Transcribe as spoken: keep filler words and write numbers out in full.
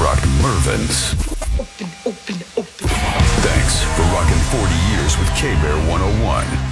rocked Mervin's. Open, open, open. Thanks for rocking forty years with K-Bear one oh one.